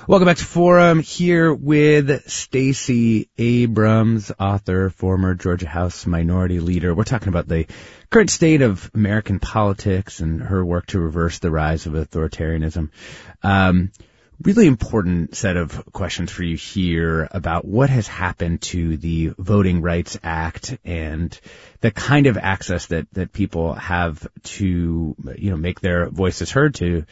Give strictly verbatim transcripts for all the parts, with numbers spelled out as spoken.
Welcome back to Forum, here with Stacey Abrams, author, former Georgia House Minority Leader. We're talking about the current state of American politics and her work to reverse the rise of authoritarianism. Um, really important set of questions for you here about what has happened to the Voting Rights Act and the kind of access that, that people have to, you know, make their voices heard to.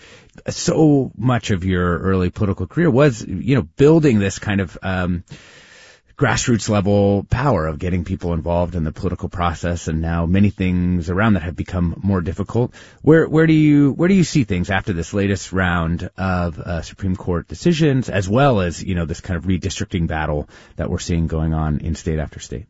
So much of your early political career was, you know, building this kind of, um, grassroots level power of getting people involved in the political process, and now many things around that have become more difficult. Where where do you where do you see things after this latest round of uh, Supreme Court decisions, as well as, you know, this kind of redistricting battle that we're seeing going on in state after state?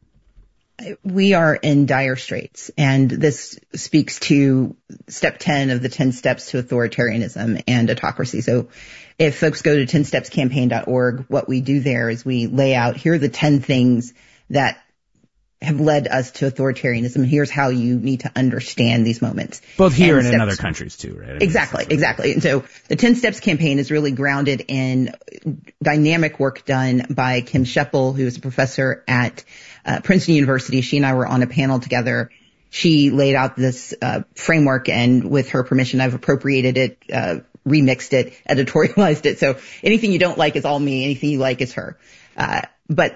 We are in dire straits, and this speaks to step ten of the ten steps to authoritarianism and autocracy. So if folks go to ten steps campaign dot org, what we do there is we lay out, here are the ten things that have led us to authoritarianism. Here's how you need to understand these moments. Both here and, and in other countries too, right? I mean, exactly, exactly. And so the ten steps campaign is really grounded in dynamic work done by Kim Scheppel, who is a professor at uh, Princeton University. She and I were on a panel together. She laid out this uh, framework, and with her permission, I've appropriated it, uh, remixed it, editorialized it. So anything you don't like is all me. Anything you like is her. Uh, but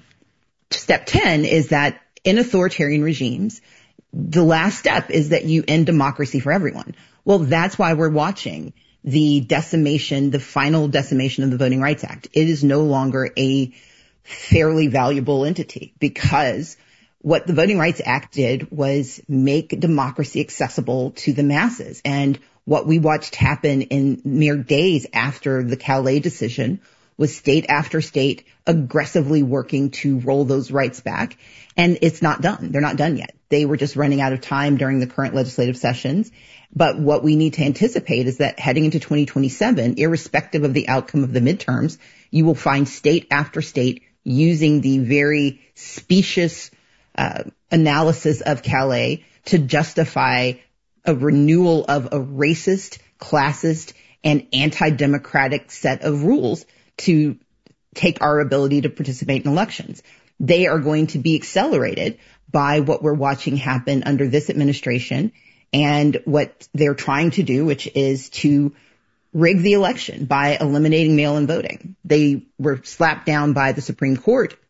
step ten is that in authoritarian regimes, the last step is that you end democracy for everyone. Well, that's why we're watching the decimation, the final decimation of the Voting Rights Act. It is no longer a fairly valuable entity, because what the Voting Rights Act did was make democracy accessible to the masses. And what we watched happen in mere days after the Calais decision was state after state aggressively working to roll those rights back. And it's not done. They're not done yet. They were just running out of time during the current legislative sessions. But what we need to anticipate is that heading into twenty twenty-seven, irrespective of the outcome of the midterms, you will find state after state using the very specious uh, analysis of Calais to justify a renewal of a racist, classist, and anti-democratic set of rules to take our ability to participate in elections. They are going to be accelerated by what we're watching happen under this administration and what they're trying to do, which is to rig the election by eliminating mail-in voting. They were slapped down by the Supreme Court